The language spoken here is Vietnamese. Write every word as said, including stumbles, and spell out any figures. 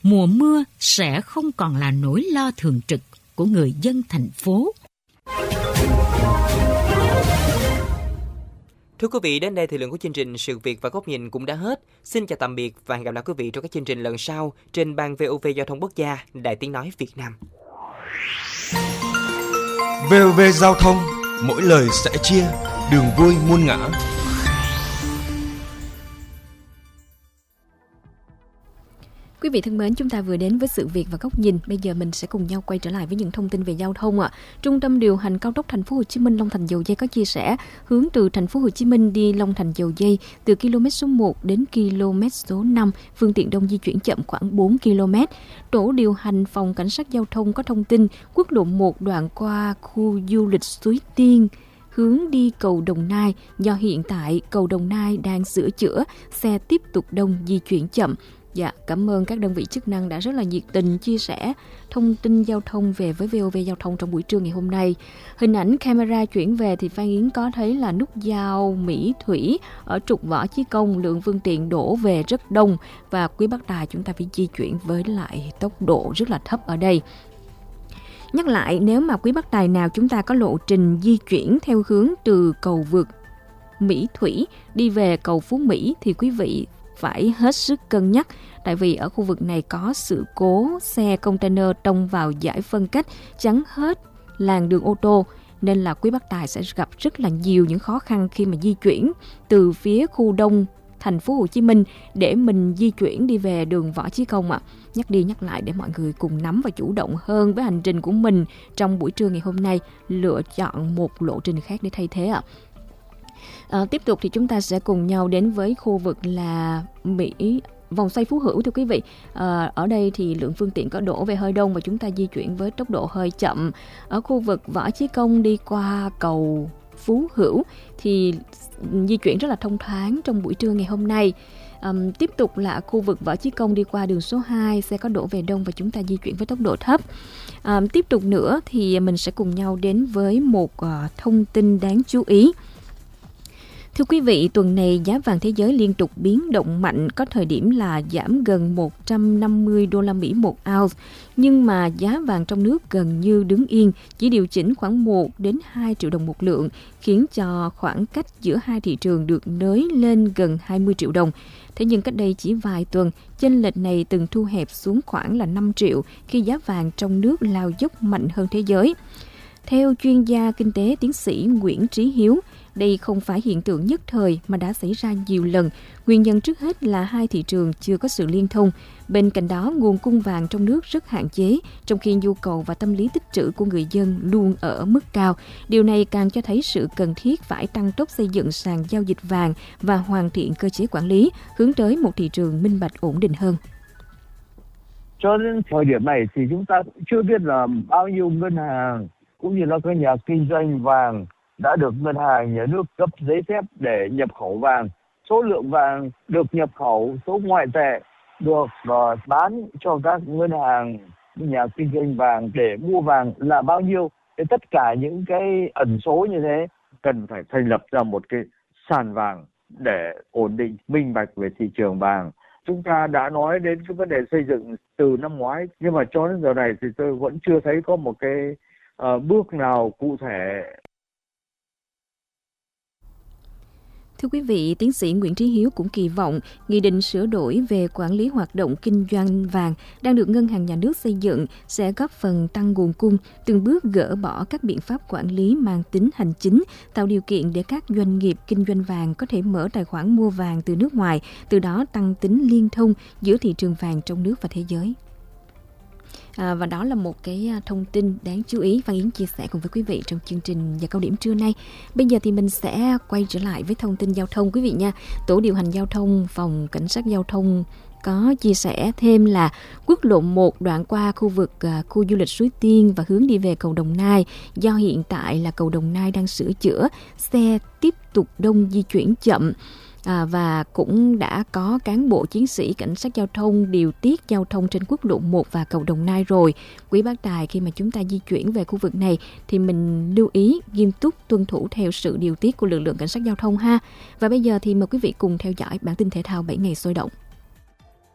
mùa mưa sẽ không còn là nỗi lo thường trực của người dân thành phố. Thưa quý vị, đến đây thời lượng của chương trình Sự Việc và Góc Nhìn cũng đã hết. Xin chào tạm biệt và hẹn gặp lại quý vị trong các chương trình lần sau trên Ban vê o vê Giao thông Quốc gia, Đài Tiếng Nói Việt Nam. vê o vê Giao thông, mỗi lời sẻ chia, đường vui muôn ngã. Quý vị thân mến, chúng ta vừa đến với Sự Việc và Góc Nhìn. Bây giờ mình sẽ cùng nhau quay trở lại với những thông tin về giao thông ạ. Trung tâm điều hành cao tốc Thành phố Hồ Chí Minh Long Thành Dầu Giây có chia sẻ hướng từ Thành phố Hồ Chí Minh đi Long Thành Dầu Giây từ km số một đến km số năm, phương tiện đông di chuyển chậm khoảng bốn ki lô mét. Tổ điều hành Phòng Cảnh sát Giao thông có thông tin quốc lộ một đoạn qua khu du lịch Suối Tiên hướng đi cầu Đồng Nai, do hiện tại cầu Đồng Nai đang sửa chữa, xe tiếp tục đông di chuyển chậm. Dạ, cảm ơn các đơn vị chức năng đã rất là nhiệt tình chia sẻ thông tin giao thông về với vê o vê Giao thông trong buổi trưa ngày hôm nay. Hình ảnh camera chuyển về thì Phan Yến có thấy là nút giao Mỹ Thủy ở trục Võ Chí Công, lượng phương tiện đổ về rất đông và quý bác tài chúng ta phải di chuyển với lại tốc độ rất là thấp ở đây. Nhắc lại, nếu mà quý bác tài nào chúng ta có lộ trình di chuyển theo hướng từ cầu vượt Mỹ Thủy đi về cầu Phú Mỹ thì quý vị phải hết sức cân nhắc, tại vì ở khu vực này có sự cố xe container tông vào dải phân cách chắn hết làn đường ô tô, nên là quý bác tài sẽ gặp rất là nhiều những khó khăn khi mà di chuyển từ phía khu đông Thành phố Hồ Chí Minh để mình di chuyển đi về đường Võ Chí Công ạ. À. Nhắc đi nhắc lại để mọi người cùng nắm và chủ động hơn với hành trình của mình trong buổi trưa ngày hôm nay, lựa chọn một lộ trình khác để thay thế ạ. À. À, tiếp tục thì chúng ta sẽ cùng nhau đến với khu vực là Mỹ vòng xoay Phú Hữu. Thưa quý vị, à, ở đây thì lượng phương tiện có đổ về hơi đông và chúng ta di chuyển với tốc độ hơi chậm. Ở khu vực Võ Chí Công đi qua cầu Phú Hữu thì di chuyển rất là thông thoáng trong buổi trưa ngày hôm nay. Um, tiếp tục là khu vực Võ Chí Công đi qua đường số hai, xe có đổ về đông và chúng ta di chuyển với tốc độ thấp. Um, tiếp tục nữa thì mình sẽ cùng nhau đến với một uh, thông tin đáng chú ý. Thưa quý vị, tuần này giá vàng thế giới liên tục biến động mạnh, có thời điểm là giảm gần một trăm năm mươi đô la Mỹ một ounce, nhưng mà giá vàng trong nước gần như đứng yên, chỉ điều chỉnh khoảng một đến hai triệu đồng một lượng, khiến cho khoảng cách giữa hai thị trường được nới lên gần hai mươi triệu đồng. Thế nhưng cách đây chỉ vài tuần, chênh lệch này từng thu hẹp xuống khoảng là năm triệu khi giá vàng trong nước lao dốc mạnh hơn thế giới. Theo chuyên gia kinh tế tiến sĩ Nguyễn Trí Hiếu, đây không phải hiện tượng nhất thời mà đã xảy ra nhiều lần. Nguyên nhân trước hết là hai thị trường chưa có sự liên thông. Bên cạnh đó, nguồn cung vàng trong nước rất hạn chế, trong khi nhu cầu và tâm lý tích trữ của người dân luôn ở mức cao. Điều này càng cho thấy sự cần thiết phải tăng tốc xây dựng sàn giao dịch vàng và hoàn thiện cơ chế quản lý, hướng tới một thị trường minh bạch ổn định hơn. Cho đến thời điểm này thì chúng ta cũng chưa biết là bao nhiêu ngân hàng cũng như là các nhà kinh doanh vàng đã được ngân hàng nhà nước cấp giấy phép để nhập khẩu vàng. Số lượng vàng được nhập khẩu, số ngoại tệ được uh, bán cho các ngân hàng, nhà kinh doanh vàng để mua vàng là bao nhiêu. Thì tất cả những cái ẩn số như thế cần phải thành lập ra một cái sàn vàng để ổn định minh bạch về thị trường vàng. Chúng ta đã nói đến cái vấn đề xây dựng từ năm ngoái, nhưng mà cho đến giờ này thì tôi vẫn chưa thấy có một cái uh, bước nào cụ thể. Thưa quý vị, tiến sĩ Nguyễn Trí Hiếu cũng kỳ vọng nghị định sửa đổi về quản lý hoạt động kinh doanh vàng đang được Ngân hàng Nhà nước xây dựng sẽ góp phần tăng nguồn cung, từng bước gỡ bỏ các biện pháp quản lý mang tính hành chính, tạo điều kiện để các doanh nghiệp kinh doanh vàng có thể mở tài khoản mua vàng từ nước ngoài, từ đó tăng tính liên thông giữa thị trường vàng trong nước và thế giới. À, và đó là một cái thông tin đáng chú ý Phan Yến chia sẻ cùng với quý vị trong chương trình Giờ Cao Điểm trưa nay. Bây giờ thì mình sẽ quay trở lại với thông tin giao thông quý vị nha. Tổ điều hành giao thông Phòng Cảnh sát Giao thông có chia sẻ thêm là quốc lộ một đoạn qua khu vực uh, khu du lịch Suối Tiên và hướng đi về cầu Đồng Nai, do hiện tại là cầu Đồng Nai đang sửa chữa, xe tiếp tục đông di chuyển chậm. À, và cũng đã có cán bộ chiến sĩ cảnh sát giao thông điều tiết giao thông trên quốc lộ một và cầu Đồng Nai rồi. Quý bác tài, khi mà chúng ta di chuyển về khu vực này thì mình lưu ý nghiêm túc tuân thủ theo sự điều tiết của lực lượng cảnh sát giao thông ha. Và bây giờ thì mời quý vị cùng theo dõi bản tin thể thao bảy ngày sôi động.